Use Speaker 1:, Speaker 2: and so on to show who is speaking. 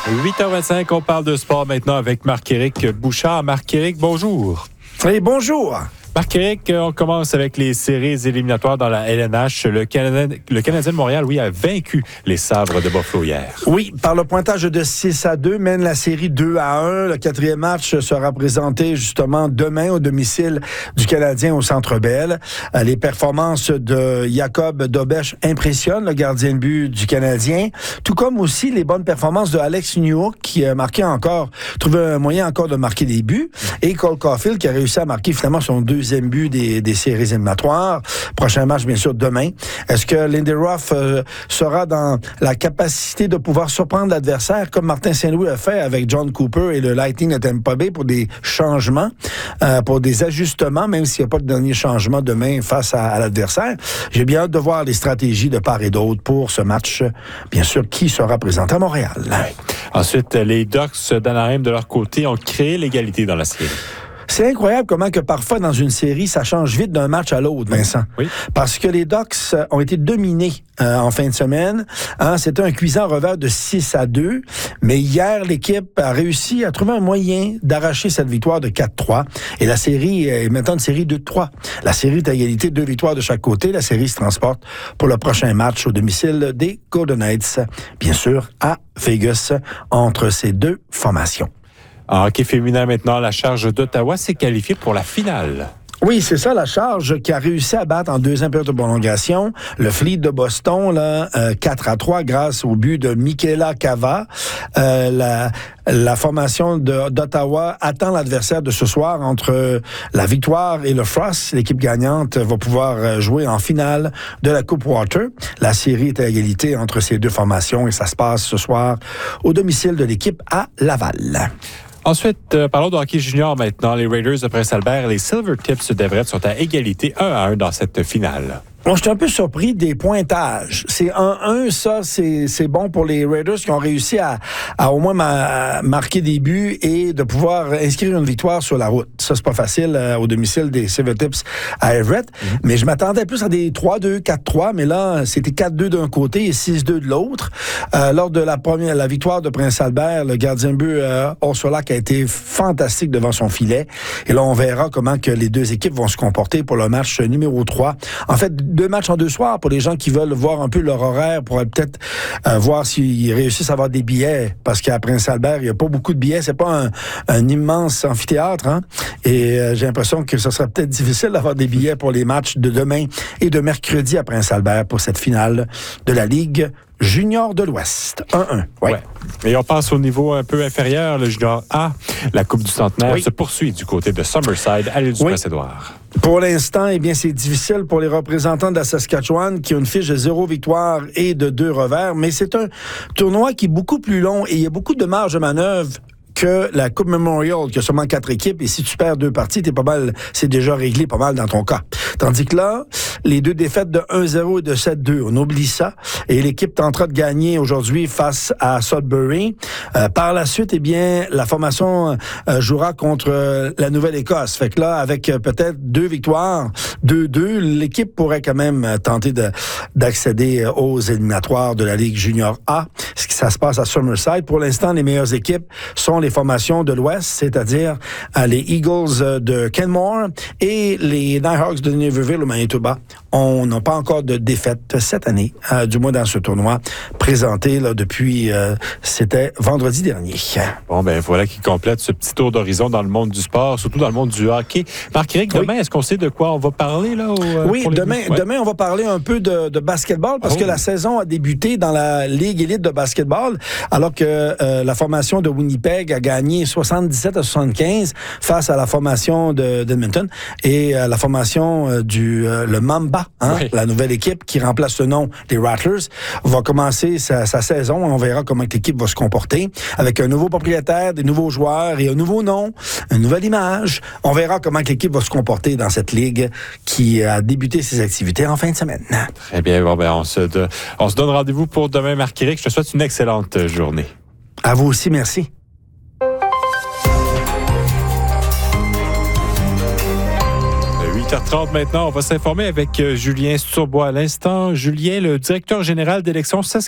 Speaker 1: 8h25, on parle de sport maintenant avec Marc-Éric Bouchard. Marc-Éric, bonjour.
Speaker 2: Oui, bonjour.
Speaker 1: Marc-Éric, on commence avec les séries éliminatoires dans la LNH. Le Canadien de Montréal, oui, a vaincu les Sabres de Buffalo hier.
Speaker 2: Oui, par le pointage de 6-2, mène la série 2-1. Le quatrième match sera présenté justement demain au domicile du Canadien au Centre Bell. Les performances de Jacob Dobeš impressionnent le gardien de but du Canadien, tout comme aussi les bonnes performances de Alex Newhook qui a trouvé un moyen encore de marquer des buts, et Cole Caulfield qui a réussi à marquer finalement son deuxième but des séries éliminatoires. Prochain match, bien sûr, demain. Est-ce que Lindy Ruff sera dans la capacité de pouvoir surprendre l'adversaire, comme Martin Saint-Louis a fait avec John Cooper et le Lightning de Tampa Bay, pour des changements, pour des ajustements, même s'il n'y a pas de dernier changement demain face à l'adversaire? J'ai bien hâte de voir les stratégies de part et d'autre pour ce match, bien sûr, qui sera présenté à Montréal.
Speaker 1: Ensuite, les Ducks d'Anaheim, de leur côté, ont créé l'égalité dans la série.
Speaker 2: C'est incroyable comment que parfois dans une série, ça change vite d'un match à l'autre, Vincent.
Speaker 1: Oui.
Speaker 2: Parce que les Ducks ont été dominés en fin de semaine. C'était un cuisant revers de 6-2. Mais hier, l'équipe a réussi à trouver un moyen d'arracher cette victoire de 4-3. Et la série est maintenant une série 2-3. La série est à égalité, 2 victoires de chaque côté. La série se transporte pour le prochain match au domicile des Golden Knights, bien sûr, à Vegas, entre ces deux formations.
Speaker 1: En hockey féminin maintenant, la Charge d'Ottawa s'est qualifiée pour la finale.
Speaker 2: Oui, c'est ça, la Charge qui a réussi à battre en deuxième période de prolongation le Fleet de Boston, 4-3, grâce au but de Michaela Cava. La formation d'Ottawa attend l'adversaire de ce soir entre la Victoire et le Frost. L'équipe gagnante va pouvoir jouer en finale de la Coupe Water. La série est à égalité entre ces deux formations et ça se passe ce soir au domicile de l'équipe à Laval.
Speaker 1: Ensuite, parlons de hockey junior maintenant. Les Raiders de Prince-Albert et les Silvertips d'Everett sont à égalité 1-1 dans cette finale.
Speaker 2: Bon, je suis un peu surpris des pointages. C'est 1-1, ça, c'est bon pour les Raiders qui ont réussi à au moins marquer des buts et de pouvoir inscrire une victoire sur la route. Ça, c'est pas facile au domicile des Silvertips à Everett. Mais je m'attendais plus à des 3-2, 4-3, mais là, c'était 4-2 d'un côté et 6-2 de l'autre. Lors de la victoire de Prince-Albert, le gardien de but Orsolak a été fantastique devant son filet. Et là, on verra comment que les deux équipes vont se comporter pour le match numéro 3. En fait, 2 matchs en 2 soirs pour les gens qui veulent voir un peu leur horaire pour peut-être voir s'ils réussissent à avoir des billets, parce qu'à Prince-Albert, il n'y a pas beaucoup de billets. C'est pas un immense amphithéâtre, hein? Et j'ai l'impression que ce sera peut-être difficile d'avoir des billets pour les matchs de demain et de mercredi à Prince-Albert pour cette finale de la Ligue Junior de l'Ouest. 1-1.
Speaker 1: Ouais. Et on passe au niveau un peu inférieur, le Junior A. La Coupe du Centenaire se poursuit du côté de Summerside à l'île du Prince-Édouard.
Speaker 2: Pour l'instant, eh bien, c'est difficile pour les représentants de la Saskatchewan qui ont une fiche de 0 victoire et de 2 revers, mais c'est un tournoi qui est beaucoup plus long et il y a beaucoup de marge de manœuvre que la Coupe Memorial, qui a seulement 4 équipes, et si tu perds 2 parties, c'est déjà réglé pas mal dans ton cas. Tandis que là, les 2 défaites de 1-0 et de 7-2, on oublie ça, et l'équipe tentera de gagner aujourd'hui face à Sudbury. Par la suite, eh bien, la formation jouera contre la Nouvelle-Écosse. Fait que là, avec peut-être 2 victoires, 2-2, l'équipe pourrait quand même tenter d'accéder aux éliminatoires de la Ligue Junior A. Ça se passe à Summerside. Pour l'instant, les meilleures équipes sont les formations de l'Ouest, c'est-à-dire les Eagles de Kenmore et les Nighthawks de Naperville au Manitoba. On n'a pas encore de défaite cette année, du moins dans ce tournoi présenté là, depuis, c'était vendredi dernier.
Speaker 1: Bon, ben voilà qui complète ce petit tour d'horizon dans le monde du sport, surtout dans le monde du hockey. Marc-Éric, demain, est-ce qu'on sait de quoi on va parler? Là,
Speaker 2: oui, demain, on va parler un peu de basketball parce que la saison a débuté dans la Ligue élite de basketball, alors que la formation de Winnipeg a gagné 77-75 face à la formation d'Edmonton et la formation le Mamba, la nouvelle équipe qui remplace le nom des Rattlers, va commencer sa saison. On verra comment l'équipe va se comporter avec un nouveau propriétaire, des nouveaux joueurs et un nouveau nom, une nouvelle image. On verra comment l'équipe va se comporter dans cette ligue qui a débuté ses activités en fin de semaine.
Speaker 1: Très bien. Bon, ben, on se donne rendez-vous pour demain, Marc-Éric. Je te souhaite une excellente journée.
Speaker 2: À vous aussi, merci.
Speaker 1: 8h30 maintenant, on va s'informer avec Julien Sturbois à l'instant. Julien, le directeur général d'élections